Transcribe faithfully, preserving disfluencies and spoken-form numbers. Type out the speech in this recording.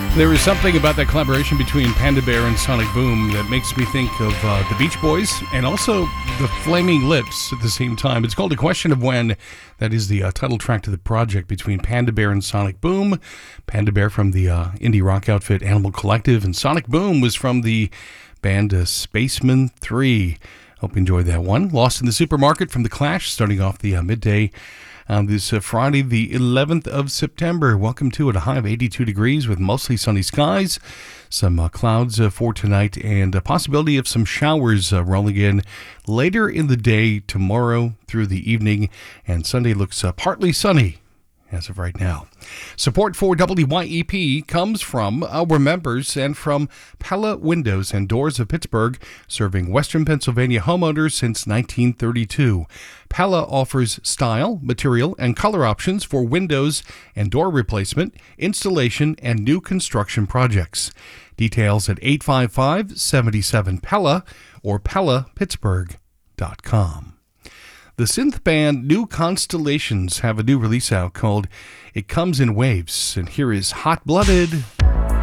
There is something about that collaboration between Panda Bear and Sonic Boom that makes me think of uh, the Beach Boys and also the Flaming Lips at the same time. It's called A Question of When. That is the uh, title track to the project between Panda Bear and Sonic Boom. Panda Bear from the uh, indie rock outfit Animal Collective, and Sonic Boom was from the band uh, Spacemen three. Hope you enjoyed that one. Lost in the Supermarket from The Clash, starting off the uh, midday on this uh, Friday, the eleventh of September. Welcome to it, a high of eighty-two degrees with mostly sunny skies. Some uh, clouds uh, for tonight and a possibility of some showers uh, rolling in later in the day tomorrow through the evening. And Sunday looks uh, partly sunny as of right now. Support for W Y E P comes from our members and from Pella Windows and Doors of Pittsburgh, serving Western Pennsylvania homeowners since nineteen thirty-two. Pella offers style, material, and color options for windows and door replacement, installation, and new construction projects. Details at eight five five, seven seven, Pella or pella pittsburgh dot com. The synth band New Constellations have a new release out called It Comes in Waves, and here is Hot Blooded.